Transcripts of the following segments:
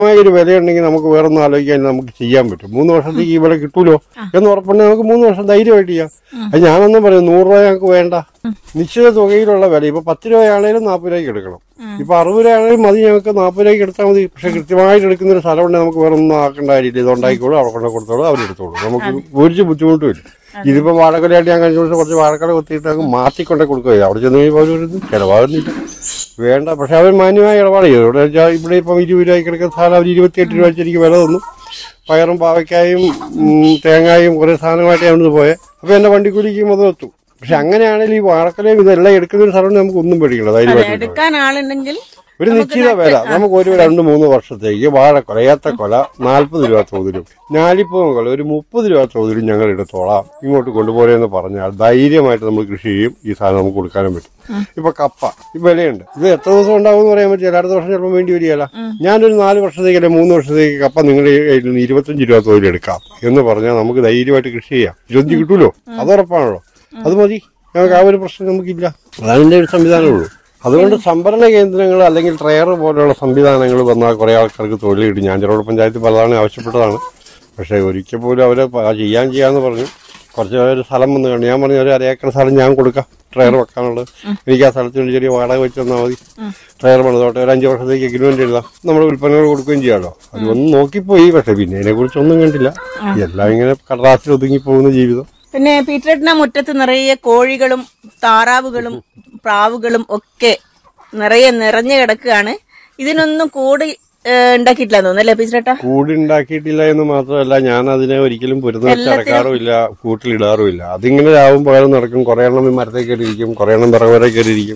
ഒരു വിലയുണ്ടെങ്കിൽ നമുക്ക് വേറൊന്നും ആലോചിക്കാൻ നമുക്ക് ചെയ്യാൻ പറ്റും. 3 വർഷത്തേക്ക് ഈ വില കിട്ടൂലോ എന്ന് ഉറപ്പുണ്ടെങ്കിൽ നമുക്ക് 3 വർഷം ധൈര്യമായിട്ട് ചെയ്യാം. അത് ഞാനൊന്നും പറയും 100 രൂപ ഞങ്ങൾക്ക് വേണ്ട, നിശ്ചിത തുകയിലുള്ള വില. ഇപ്പൊ 10 രൂപയാണേലും 40 രൂപയ്ക്ക് എടുക്കണം. ഇപ്പൊ 60 രൂപയാണെങ്കിലും മതി, ഞങ്ങൾക്ക് 40 രൂപയ്ക്ക് എടുത്താൽ മതി. പക്ഷെ കൃത്യമായിട്ട് എടുക്കുന്ന ഒരു സ്ഥലമുണ്ടെങ്കിൽ നമുക്ക് വേറെ ഒന്നും ആക്കേണ്ട കാര്യമില്ല. ഇത് ഉണ്ടാക്കിക്കോളൂ, അവിടെ കൊണ്ട് കൊടുത്തോളൂ, അവരെടുത്തോളൂ. നമുക്ക് ഒരു ബുദ്ധിമുട്ടുമില്ല. ഇതിപ്പോ വാഴക്കൊലയായിട്ട് ഞാൻ കഴിഞ്ഞ ദിവസം കുറച്ച് വാഴക്കൊല കൊത്തിയിട്ട് അങ്ങ് മാറ്റിക്കൊണ്ടേ കൊടുക്കുകയില്ല. അവിടെ ചെന്ന് കഴിയുമ്പോൾ അവരൊരു ചിലവാകുന്നില്ല, വേണ്ട. പക്ഷെ അവർ മാന്യമായ ഇടപാട് ചെയ്തു. ഇവിടെ ഇപ്പം 20 രൂപയ്ക്ക് എടുക്കുന്ന സാധനം അവർ 28 രൂപ വെച്ച് എനിക്ക് വില തന്നു. പയറും പാവയ്ക്കായും തേങ്ങായും കുറെ സാധനമായിട്ട് ഞാൻ പോയെ. അപ്പൊ എന്റെ വണ്ടിക്കൂലിക്ക് മുതൽ എത്തും. പക്ഷെ അങ്ങനെയാണെങ്കിൽ ഈ വാഴക്കൊലയും ഇതെല്ലാം എടുക്കുന്ന ഒരു സ്ഥലം നമുക്ക് ഒന്നും പേടിക്കണ്ട. ധൈര്യമായിട്ട് ഒരു നിശ്ചിത വില നമുക്ക് ഒരു 2-3 വർഷത്തേക്ക് വാഴക്കൊല, ഏത്തക്കൊല 40 രൂപ തോതിലും ഞാലിപ്പൂങ്കൊല ഒരു 30 രൂപ തോതിലും ഞങ്ങൾ എടുത്തോളാം, ഇങ്ങോട്ട് കൊണ്ടുപോലെന്ന് പറഞ്ഞാൽ ധൈര്യമായിട്ട് നമ്മൾ കൃഷി ചെയ്യും. ഈ സാധനം നമുക്ക് കൊടുക്കാനും പറ്റും. ഇപ്പൊ കപ്പ ഈ വിലയുണ്ട്. ഇത് എത്ര ദിവസം ഉണ്ടാവും എന്ന് പറയാൻ പറ്റില്ല. അടുത്ത വർഷം ചിലപ്പോൾ വേണ്ടി വരികയല്ല. ഞാനൊരു 4 വർഷത്തേക്ക് അല്ലെങ്കിൽ 3 വർഷത്തേക്ക് കപ്പ നിങ്ങളുടെ കയ്യിൽ നിന്ന് 25 രൂപ തോതിൽ എടുക്കാം എന്ന് പറഞ്ഞാൽ നമുക്ക് ധൈര്യമായിട്ട് കൃഷി ചെയ്യാം. 20 കിട്ടൂലോ, അത് ഉറപ്പാണല്ലോ. അത് മതി, ഞങ്ങൾക്ക് ആ ഒരു പ്രശ്നം നമുക്കില്ല. അതാണ് എന്റെ ഒരു സംവിധാനമുള്ളൂ. അതുകൊണ്ട് സംഭരണ കേന്ദ്രങ്ങൾ അല്ലെങ്കിൽ ട്രയർ പോലെയുള്ള സംവിധാനങ്ങൾ വന്നാൽ കുറെ ആൾക്കാർക്ക് തൊഴിൽ കിട്ടും. ഞാൻ ചെറുപുഴ പഞ്ചായത്ത് പലതാണ് ആവശ്യപ്പെട്ടതാണ്. പക്ഷെ ഒരിക്കൽ പോലും അവരെ ചെയ്യാന്ന് പറഞ്ഞു. കുറച്ച് ഒരു സ്ഥലം വന്ന് കണ്ടു. ഞാൻ പറഞ്ഞു ഒരു 1/2 ഏക്കർ സ്ഥലം ഞാൻ കൊടുക്കാം ട്രയർ വെക്കാനുള്ളത്. എനിക്ക് ആ സ്ഥലത്തിന് ചെറിയ വാടക വെച്ച് തന്നാൽ മതി. ട്രയർ പണിതോട്ടെ, ഒരു 5 വർഷത്തേക്ക് എഗ്രിമെന്റ് എഴുതാം, നമ്മൾ ഉൽപ്പന്നങ്ങൾ കൊടുക്കുകയും ചെയ്യാമല്ലോ. അതൊന്നും നോക്കിപ്പോയി. പക്ഷെ പിന്നെ അതിനെ കുറിച്ചൊന്നും കണ്ടില്ല. എല്ലാം ഇങ്ങനെ കടലാസിൽ ഒതുങ്ങിപ്പോകുന്ന ജീവിതം. പിന്നെ പീറ്ററേട്ടന്റെ മുറ്റത്ത് നിറയെ കോഴികളും താറാവുകളും പ്രാവുകളും ഒക്കെ നിറഞ്ഞു കിടക്കുകയാണ്. ഇതിനൊന്നും കൂട് ഉണ്ടാക്കിയിട്ടില്ല തോന്നുന്നല്ലേ പീറ്ററേട്ടാ? കൂട് ഉണ്ടാക്കിയിട്ടില്ല എന്ന് മാത്രമല്ല, ഞാൻ അതിനെ ഒരിക്കലും പൊരുന്ന് വെച്ചിറക്കാറുമില്ല, കൂട്ടിലിടാറുമില്ല. അതിങ്ങനെ രാവും പകലും നടക്കും. കുറെ എണ്ണം മരത്തെ കയറിയിരിക്കും, കുറെ എണ്ണം പിറവരെ കയറിയിരിക്കും.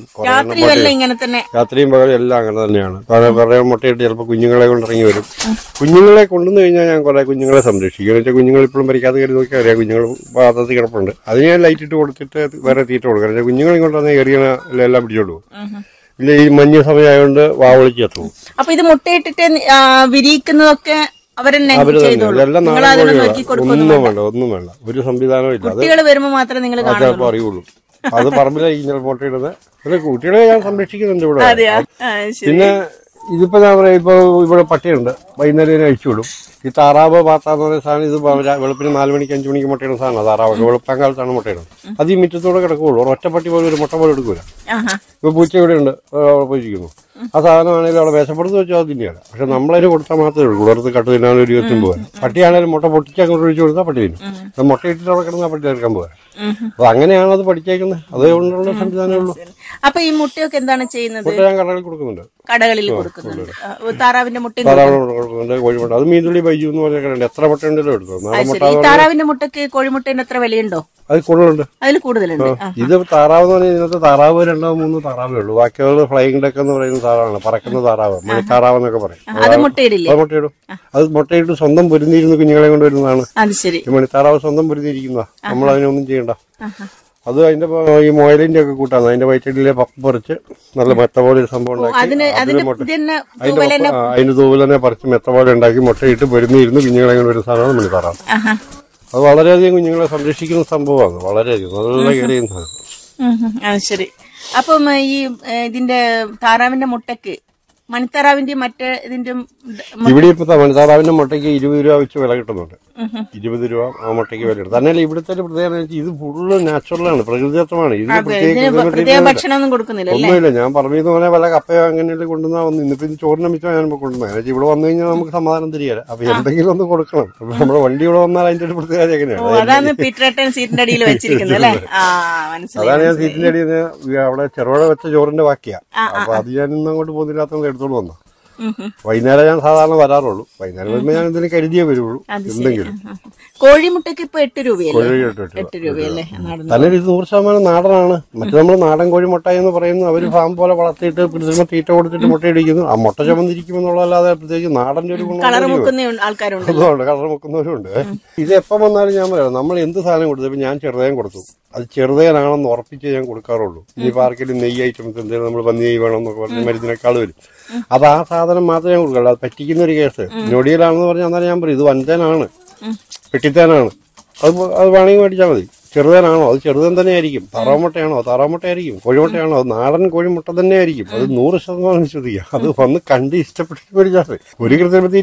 രാത്രിയും പകലും എല്ലാം അങ്ങനെ തന്നെയാണ്. കുറെ മുട്ടയിട്ട് ചിലപ്പോൾ കുഞ്ഞുങ്ങളെ കൊണ്ട് ഇറങ്ങി വരും. കുഞ്ഞുങ്ങളെ കൊണ്ടുവന്നു കഴിഞ്ഞാൽ ഞാൻ കുറെ കുഞ്ഞുങ്ങളെ സംരക്ഷിക്കും. എന്ന് വെച്ചാൽ കുഞ്ഞുങ്ങൾ ഇപ്പോഴും പരിക്കാതെ കയറി നോക്കിയാൽ അറിയാം കുഞ്ഞുങ്ങൾ പാത്രത്തിൽ കിടപ്പുണ്ട്. അത് ഞാൻ ലൈറ്റ് ഇട്ട് കൊടുത്തിട്ട് വേറെ തീറ്റ കൊടുക്കാം. കുഞ്ഞുങ്ങളെ കൊണ്ട് വന്നാൽ കയറിയാണ് എല്ലാം പിടിച്ചോളൂ. ഇല്ല, ഈ മഞ്ഞ സമയമായതുകൊണ്ട് വാവളിച്ച് എത്തും. അപ്പൊ ഇത് മുട്ടയിട്ടിട്ട് വിരിയിക്കുന്നതൊക്കെ അവരെല്ലാം ഒന്നും വേണ്ട, ഒരു സംവിധാനവും ഇല്ല. കുട്ടികൾ വരുമ്പോ മാത്രമേ നിങ്ങൾ ചിലപ്പോൾ അറിയുള്ളൂ. അത് പറമ്പിലായിരിക്കും ചിലപ്പോൾ മുട്ടയിടുന്നത്. പിന്നെ കുട്ടികളെ ഞാൻ സംരക്ഷിക്കുന്നുണ്ട് ഇവിടെ. പിന്നെ ഇതിപ്പോ ഞാൻ പറയാം, ഇപ്പൊ ഇവിടെ പട്ടിയുണ്ട്, വൈകുന്നേരം അഴിച്ചു വിടും. ഈ താറാവ് പാത്താന്ന് പറയുന്ന സാധനം ഇത് വെളുപ്പിന് 4 മണിക്ക് 5 മണിക്ക് മുട്ടയിടുന്ന സാധനം. താറാവൊക്കെ വെളുപ്പാങ്കാലത്താണ് മുട്ടയിടുന്നത്. അത് ഈ മുറ്റത്തോടെ കിടക്കുള്ളൂ. ഒറ്റപ്പട്ടി പോലും ഒരു മുട്ട പോലും എടുക്കൂല. ഇപ്പൊ പൂച്ച ഇവിടെ ഉണ്ട്, അവിടെ പോയിരിക്കുന്നു. ആ സാധനമാണെങ്കിലും അവിടെ മേശപ്പുറത്ത് വെച്ചാൽ അത് തിന്നിയല്ല. പക്ഷെ നമ്മളതിന് കൊടുത്താൽ മാത്രമേ ഉള്ളൂ. കുളർത്ത് കട്ട് തിന്നാൻ ഒരു 29 പോകാൻ. പട്ടിയാണെങ്കിലും മുട്ട പൊട്ടിച്ച് അങ്ങോട്ട് ഒഴിച്ചു കൊടുത്താൽ പട്ടി തിന്നും. മുട്ട ഇട്ടിട്ട് അവിടെ കിടന്നാൽ പട്ടി എടുക്കാൻ പോകാൻ. അപ്പൊ അങ്ങനെയാണ് അത് പഠിച്ചേക്കുന്നത്. അതുകൊണ്ടുള്ള സംവിധാനമേ ഉള്ളൂ. അപ്പൊ ഈ മുട്ടയൊക്കെ എന്താണ് ചെയ്യുന്നത്? മുട്ട ഞാൻ കടകളിൽ കൊടുക്കുന്നുണ്ട്. കടകളിൽ കൊടുക്കുന്നുണ്ട്. താറാവിന്റെ മുട്ട കൊടുക്കുന്നുണ്ട്. കോഴിമുട്ട അത് മീനുള്ളി ബൈജു എന്ന് പറഞ്ഞ കടയുണ്ട്. എത്ര മുട്ട ഉണ്ടല്ലോ എടുത്തു. താറാവിന്റെ മുട്ടയ്ക്ക് കോഴിമുട്ടേന്റെ എത്ര വിലയുണ്ടോ? അത് കൂടുതലുണ്ട്. അതിൽ കൂടുതലുണ്ട്. ഇത് താറാവ് എന്ന് പറഞ്ഞാൽ ഇതിനകത്ത് താറാവ് 2-3 താറാവേ ഉള്ളൂ. ബാക്കിയുള്ളത് ഫ്ലൈയിങ് ഡക്ക് എന്ന് പറയുന്ന താറാവാണ്. പറക്കുന്ന താറാവ്, മണിത്താറാവ് എന്നൊക്കെ പറയും. അത് മുട്ടയിടും. അത് മുട്ടയിട്ട് സ്വന്തം പൊരുന്നിരുന്ന് കുഞ്ഞുങ്ങളെ കൊണ്ടുവരുന്നതാണ്. ഈ മണിത്താറാവ് സ്വന്തം പൊരുന്നിരിക്കുന്നതാ. നമ്മൾ അതിനൊന്നും ചെയ്യണ്ട. അത് അതിന്റെ ഈ മൊയലിന്റെ ഒക്കെ കൂട്ടാണ്. അതിന്റെ വയറ്റിലെ പപ്പ് പറിച്ച് നല്ല മെത്ത പോലെ ഒരു സംഭവം ഉണ്ടാക്കി അതിന്റെ തൂവൽ തന്നെ പറിച്ച് മെത്ത പോലെ ഉണ്ടാക്കി മുട്ടയിട്ട് പൊരുന്നിരുന്ന് കുഞ്ഞുങ്ങളെ കൊണ്ട് വരുന്ന സാധനമാണ് മണിത്താറാവ്. അത് വളരെയധികം കുഞ്ഞുങ്ങളെ സംരക്ഷിക്കുന്ന സംഭവമാണ്. വളരെയധികം നല്ല കയറിയുന്ന സാധനം. ശരി. അപ്പം ഈ ഇതിന്റെ താറാവിന്റെ മുട്ടക്ക് മണിത്താറാവിന്റെയും മറ്റേ ഇതിന്റെ ഇവിടെ ഇപ്പൊ മണിത്താറാവിന്റെ മുട്ടയ്ക്ക് 20 രൂപ വെച്ച് വില കിട്ടുന്നുണ്ട്. 20 രൂപ ആ മുട്ടയ്ക്ക് വില കിട്ടും. തന്നെ ഇവിടുത്തെ പ്രത്യേകത ഇത് ഫുള്ള് നാച്ചുറലാണ്, പ്രകൃതിദത്തമാണ്. ഇതിന് ഒന്നുമില്ല. ഞാൻ പറഞ്ഞത് പോലെ വല്ല കപ്പയോ അങ്ങനെയല്ലേ കൊണ്ടുവന്നാ വന്നു. ഇന്നിപ്പോ ഇത് ചോറിനെ മിച്ചം ഞാൻ കൊണ്ടുവന്നത്. ഇവിടെ വന്നു കഴിഞ്ഞാൽ നമുക്ക് സമാധാനം തരികയില്ല. അപ്പൊ എന്തെങ്കിലും ഒന്ന് കൊടുക്കണം. നമ്മുടെ വണ്ടി ഇവിടെ വന്നാൽ അതിന്റെ ഒരു പ്രത്യേകത എങ്ങനെയാണ്. അതാണ് ഞാൻ സീറ്റിന്റെ അടിയിൽ അവിടെ ചെറുപഴ വെച്ച ചോറിന്റെ ബാക്കിയാ. അപ്പൊ അത് ഞാൻ ഇന്ന് അങ്ങോട്ട് പോകുന്നില്ലാത്ത എടുത്തോണ്ട് വന്നു. വൈകുന്നേരം ഞാൻ സാധാരണ വരാറുള്ളൂ. വൈകുന്നേരം വരുമ്പോ ഞാൻ എന്തെങ്കിലും കരുതിയേ വരുള്ളൂ. എന്തെങ്കിലും കോഴിമുട്ടയ്ക്ക് ഇപ്പൊ 8 രൂപയല്ലേ? തന്നെ ഇത് 100% നാടനാണ്. മറ്റു നമ്മൾ നാടൻ കോഴിമുട്ട എന്ന് പറയുന്നത് അവര് ഫാം പോലെ വളർത്തിയിട്ട് കൃത്രിമ തീറ്റ കൊടുത്തിട്ട് മുട്ടയിടിക്കുന്നു. ആ മുട്ട ചുമന്നിരിക്കുമെന്നുള്ളതല്ലാതെ പ്രത്യേകിച്ച് നാടന്റെ ഒരു ആൾക്കാരുണ്ട്, കളർ മുക്കുന്നവരുണ്ട്. ഇത് എപ്പം വന്നാലും ഞാൻ പറയാം, നമ്മൾ എന്ത് സാധനം കൊടുത്തു. ഇപ്പൊ ഞാൻ ചെറുതേൻ കൊടുത്തു. അത് ചെറുതേനാണെന്ന് ഉറപ്പിച്ച് ഞാൻ കൊടുക്കാറുള്ളൂ. ഇനിയിപ്പോൾ ആർക്കെങ്കിലും നെയ്യ് ഐറ്റംസ് എന്തെങ്കിലും നമ്മൾ പന്നി നെയ്യ് വേണം എന്നൊക്കെ പറഞ്ഞ് മരുന്നിനേക്കാൾ വരും. അത് ആ സാധനം മാത്രമേ ഞാൻ കൊടുക്കുള്ളൂ. അത് പറ്റിക്കുന്ന ഒരു കേസ് ഞൊടിയിലാണെന്ന് പറഞ്ഞാൽ അന്നേരം ഞാൻ പറയും ഇത് വൻതേനാണ്, പെട്ടിത്തേനാണ്, അത് വേണമെങ്കിൽ മേടിച്ചാൽ മതി. ചെറുതനാണോ അത് ചെറുതൻ തന്നെ ആയിരിക്കും, താറാമുട്ടയാണോ താറാമുട്ടയായിരിക്കും, കോഴിമുട്ടയാണോ അത് നാടൻ കോഴിമുട്ട തന്നെ ആയിരിക്കും. അത് 100% വിശ്വസിക്കാം. അത് വന്ന് കണ്ട് ഇഷ്ടപ്പെട്ടിട്ട് മേടിച്ചാൽ ഒരു കൃത്രിമ